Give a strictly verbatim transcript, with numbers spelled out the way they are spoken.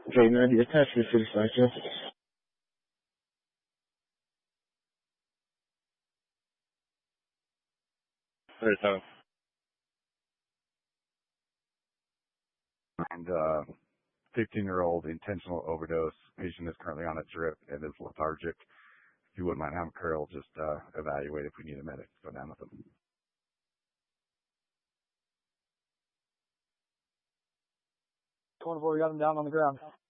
Okay, ninety, attach me to the cycle. thirty-seven. And uh, fifteen-year-old intentional overdose. Patient is currently on a drip and is lethargic. If you wouldn't mind having Carol just uh, evaluate if we need a medic to go down with him. twenty-four, we got him down on the ground.